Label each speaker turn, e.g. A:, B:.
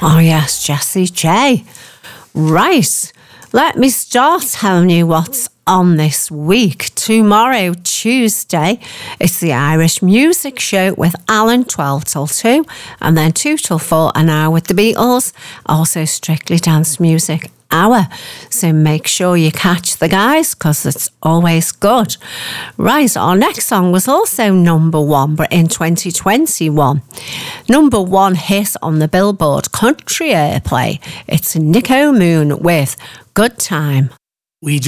A: Oh yes, Jessie J. Right, let me start telling you what's on this week. Tomorrow, Tuesday, it's the Irish Music Show with Alan, 12 till 2, and then 2 till 4, an hour with the Beatles. Also Strictly Dance Music Hour. So make sure you catch the guys, because it's always good. Right, our next song was also number one, but in 2021. Number one hit on the Billboard Country Airplay. It's Nico Moon with Good Time.
B: We